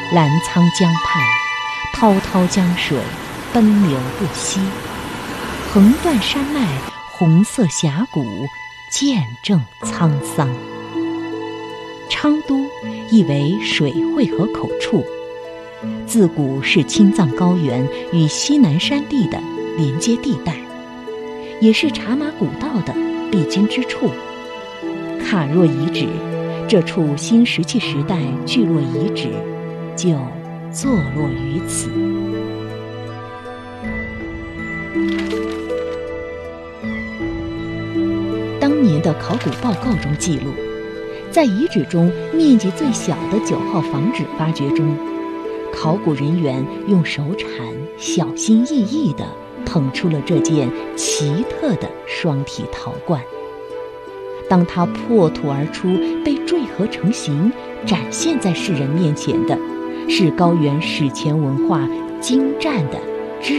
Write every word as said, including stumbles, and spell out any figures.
澜沧江畔，滔滔江水奔流不息，横断山脉，红色峡谷，见证沧桑。昌都意为水汇合口处，自古是青藏高原与西南山地的连接地带，也是茶马古道的必经之处。卡若遗址，这处新石器时代聚落遗址就坐落于此。当年的考古报告中记录，在遗址中面积最小的九号房址发掘中，考古人员用手铲小心翼翼地捧出了这件奇特的双体陶罐。当它破土而出，被坠合成型，展现在世人面前的，是高原史前文化精湛的